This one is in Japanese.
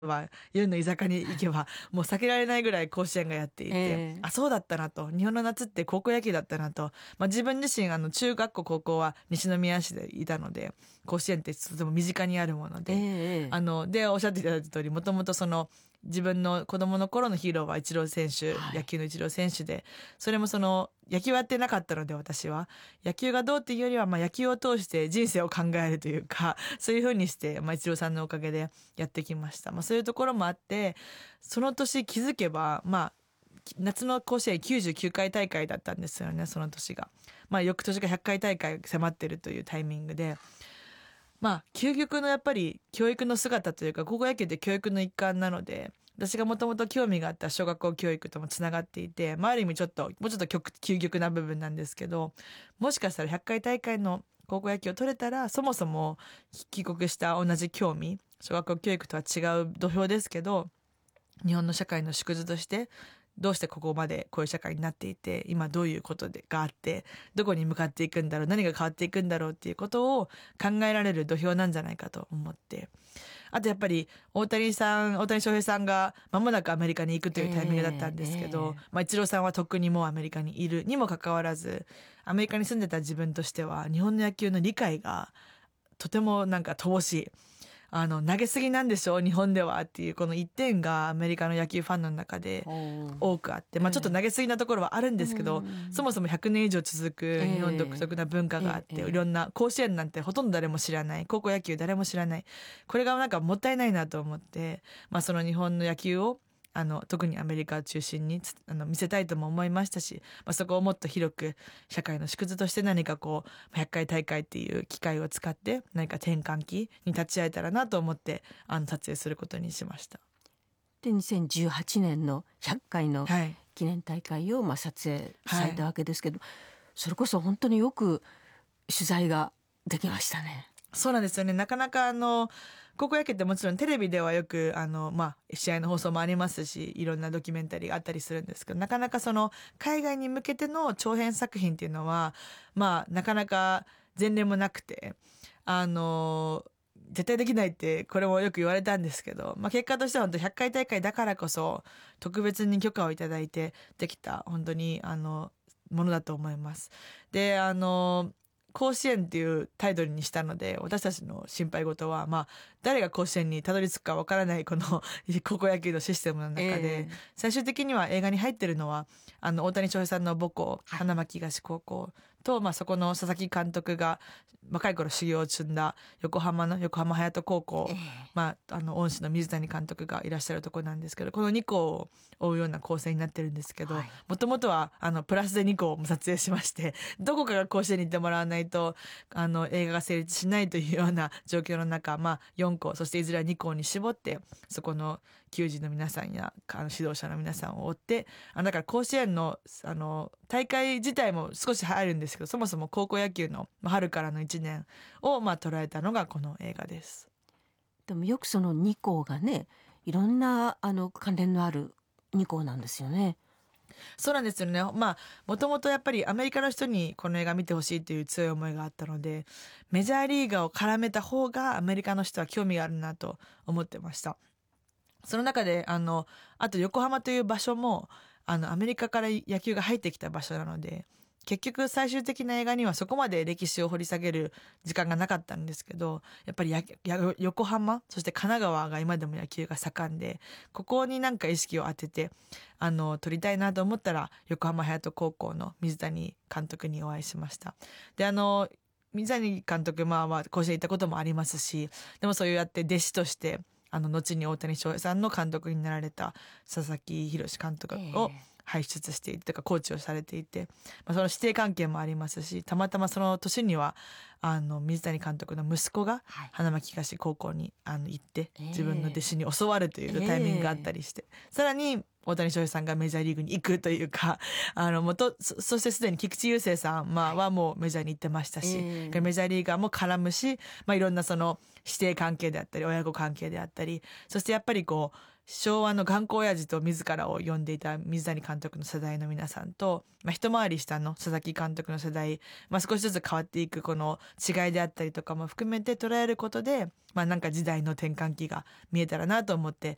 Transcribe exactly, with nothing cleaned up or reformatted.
は夜の居酒屋に行けばもう避けられないぐらい甲子園がやっていて、 えーあ、そうだったなと、日本の夏って高校野球だったなと、まあ、自分自身あの中学校高校は西宮市でいたので、甲子園ってとても身近にあるもので、 えーあのでおっしゃっていただいた通り、もともとその自分の子供の頃のヒーローはイチロー選手、 はい野球のイチロー選手で、それもその野球はやってなかったので、私は野球がどうっていうよりは、まあ野球を通して人生を考えるというか、そういうふうにして、まあ、イチローさんのおかげでやってきました。まあ、そういうところもあって、その年気づけば、まあ夏の甲子園きゅうじゅうきゅうかい大会だったんですよね、その年が。まあ翌年がひゃっかい大会が迫ってるというタイミングで、まあ究極のやっぱり教育の姿というか、高校野球って教育の一環なので、私がもともと興味があった小学校教育ともつながっていて、まあ、ある意味ちょっともうちょっと極究極な部分なんですけど、もしかしたらひゃっかい大会の高校野球を取れたら、そもそも帰国した同じ興味、小学校教育とは違う土俵ですけど、日本の社会の縮図としてどうしてここまでこういう社会になっていて、今どういうことでがあって、どこに向かっていくんだろう、何が変わっていくんだろうっていうことを考えられる土俵なんじゃないかと思って、あとやっぱり大谷さん大谷翔平さんが間もなくアメリカに行くというタイミングだったんですけど、 ええまあ、イチローさんはとっくにもうアメリカにいるにもかかわらず、アメリカに住んでた自分としては日本の野球の理解がとてもなんか乏しい、あの投げすぎなんでしょう日本ではっていうこの一点がアメリカの野球ファンの中でおー多くあって、まあ、ちょっと投げすぎなところはあるんですけど、 うんそもそもひゃくねん以上続く日本独特な文化があって、 ええいろんな甲子園なんてほとんど誰も知らない、高校野球誰も知らない、これがなんかもったいないなと思って、まあ、その日本の野球をあの特にアメリカを中心につあの見せたいとも思いましたし、まあ、そこをもっと広く社会の縮図として何かこうひゃっかい大会っていう機会を使って何か転換期に立ち会えたらなと思ってあの撮影することにしました。 でにせんじゅうはちねんのひゃっかいのはい記念大会をまあ撮影されたはいわけですけど、それこそ本当によく取材ができましたね。 そうなんですよね。なかなかあの高校野球ってもちろんテレビではよくあの、まあ、試合の放送もありますし、いろんなドキュメンタリーがあったりするんですけど、なかなかその海外に向けての長編作品っていうのは、まあ、なかなか前例もなくて、あの絶対できないってこれもよく言われたんですけど、まあ、結果としては本当ひゃっかい大会だからこそ特別に許可をいただいてできた本当にあのものだと思います。で、あの甲子園っていうタイトルにしたので、私たちの心配事は、まあ、誰が甲子園にたどり着くかわからないこの高校野球のシステムの中で、 ええ最終的には映画に入ってるのはあの大谷翔平さんの母校、 はい花巻東高校と、まあ、そこの佐々木監督が若い頃修行を積んだ横浜の横浜隼人高校、 ええまあ、あの恩師の水谷監督がいらっしゃるところなんですけど、このに校を追うような構成になってるんですけど、 はいもともとはあのプラスでに校も撮影しまして、どこかが甲子園に行ってもらわないとあの映画が成立しないというような状況の中、まあ、よん校、そしていずれはに校に絞ってそこの球児の皆さんやあの指導者の皆さんを追って、あだから甲子園のあの大会自体も少し入るんですけど、そもそも高校野球のまあ春からのいちねんをまあ捉えたのがこの映画です。 でもよくそのに校がね、いろんなあの関連のあるに校なんですよね。 そうなんですよね。まあもともとやっぱりアメリカの人にこの映画見てほしいという強い思いがあったので、メジャーリーガーを絡めた方がアメリカの人は興味があるなと思ってました。その中であのあと横浜という場所もあのアメリカから野球が入ってきた場所なので、結局最終的な映画にはそこまで歴史を掘り下げる時間がなかったんですけど、やっぱりやや横浜そして神奈川が今でも野球が盛んで、ここになんか意識を当ててあの撮りたいなと思ったら横浜隼人高校の水谷監督にお会いしました。であの水谷監督、まあまあ甲子園行ったこともありますし、でもそうやって弟子としてあの後に大谷翔平さんの監督になられた佐々木宏監督を輩出していて、とかコーチをされていて、まあ、その師弟関係もありますし、たまたまその年にはあの水谷監督の息子がはい花巻東高校にあの行ってええ自分の弟子に教わるというタイミングがあったりして、さらに大谷翔平さんがメジャーリーグに行くというか、あのもと そ, そしてすでに菊池雄星さん、まあ、はもうメジャーに行ってましたし、 ええメジャーリーガーも絡むし、まあ、いろんなその師弟関係であったり親子関係であったり、そしてやっぱりこう昭和の頑固親父と自らを呼んでいた水谷監督の世代の皆さんと、まあ、一回り下の佐々木監督の世代、まあ、少しずつ変わっていくこの違いであったりとかも含めて捉えることで、まあ、なんか時代の転換期が見えたらなと思って